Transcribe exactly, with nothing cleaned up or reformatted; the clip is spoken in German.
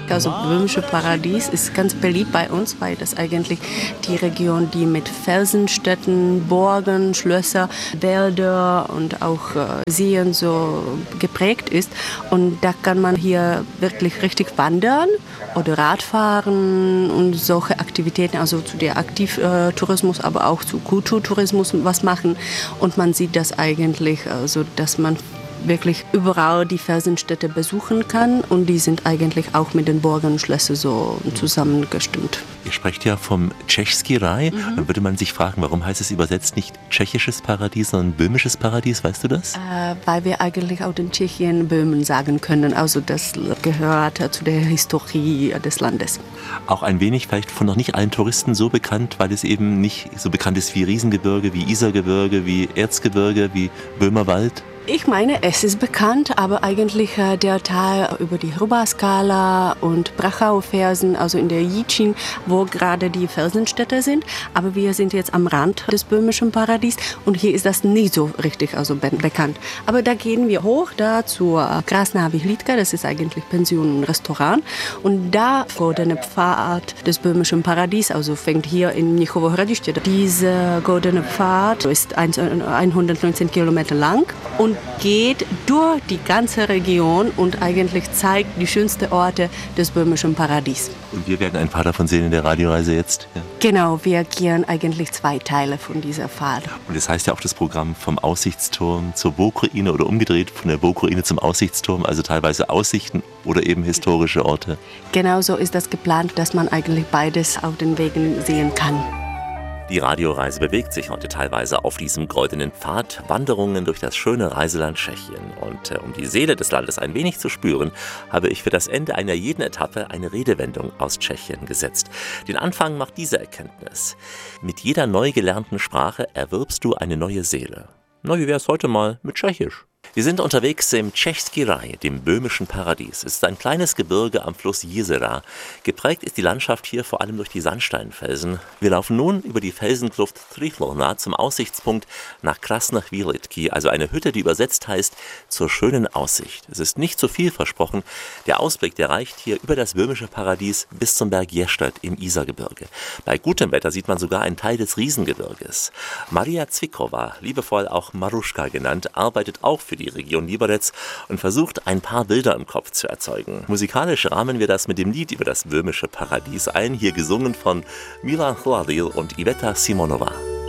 gesagt, also böhmische Paradies ist ganz beliebt bei uns, weil das eigentlich die Region, die mit Felsenstädten, Burgen, Schlösser, Wälder und auch äh, Seen so geprägt ist. Und da kann man hier wirklich richtig wandern oder Radfahren und solche Aktivitäten, also zu der Aktivtourismus, aber auch zu Kulturtourismus was machen. Und man sieht das eigentlich, also dass man wirklich überall die Felsenstädte besuchen kann und die sind eigentlich auch mit den Burgen und Schlössern so zusammengestimmt. Ihr sprecht ja vom Tschechský Raj. Mhm. Dann würde man sich fragen, warum heißt es übersetzt nicht tschechisches Paradies, sondern böhmisches Paradies, weißt du das? Äh, weil wir eigentlich auch in Tschechien Böhmen sagen können, also das gehört zu der Historie des Landes. Auch ein wenig vielleicht von noch nicht allen Touristen so bekannt, weil es eben nicht so bekannt ist wie Riesengebirge, wie Isargebirge, wie Erzgebirge, wie Böhmerwald. Ich meine, es ist bekannt, aber eigentlich äh, der Teil über die Hruba-Skala und Brachau-Felsen, also in der Jičín, wo gerade die Felsenstädte sind. Aber wir sind jetzt am Rand des böhmischen Paradies und hier ist das nicht so richtig also be- bekannt. Aber da gehen wir hoch, da zur Krasná Vyhlídka, das ist eigentlich Pension und Restaurant. Und da vor der Pfad des böhmischen Paradies, also fängt hier in Mnichovo Hradiště. Dieser goldene Pfad ist hundertneunzehn Kilometer lang und geht durch die ganze Region und eigentlich zeigt die schönsten Orte des böhmischen Paradies. Und wir werden ein paar davon sehen in der Radioreise jetzt. Ja. Genau, wir gehen eigentlich zwei Teile von dieser Fahrt. Und das heißt ja auch das Programm vom Aussichtsturm zur Burgruine oder umgedreht von der Burgruine zum Aussichtsturm, also teilweise Aussichten oder eben historische Orte. Genau so ist das geplant, dass man eigentlich beides auf den Wegen sehen kann. Die Radioreise bewegt sich heute teilweise auf diesem goldenen Pfad, Wanderungen durch das schöne Reiseland Tschechien. Und äh, um die Seele des Landes ein wenig zu spüren, habe ich für das Ende einer jeden Etappe eine Redewendung aus Tschechien gesetzt. Den Anfang macht diese Erkenntnis: Mit jeder neu gelernten Sprache erwirbst du eine neue Seele. Na, wie wär's heute mal mit Tschechisch? Wir sind unterwegs im Tschechský Raj, dem böhmischen Paradies. Es ist ein kleines Gebirge am Fluss Jizera. Geprägt ist die Landschaft hier vor allem durch die Sandsteinfelsen. Wir laufen nun über die Felsenkluft Trichlona zum Aussichtspunkt nach Krasná Vyhlídky, also eine Hütte, die übersetzt heißt zur schönen Aussicht. Es ist nicht zu viel versprochen. Der Ausblick, der reicht hier über das böhmische Paradies bis zum Berg Ještěd im Isargebirge. Bei gutem Wetter sieht man sogar einen Teil des Riesengebirges. Maria Zwickova, liebevoll auch Maruschka genannt, arbeitet auch für die Region Liberec und versucht, ein paar Bilder im Kopf zu erzeugen. Musikalisch rahmen wir das mit dem Lied über das böhmische Paradies ein, hier gesungen von Milan Hladil und Iveta Simonova.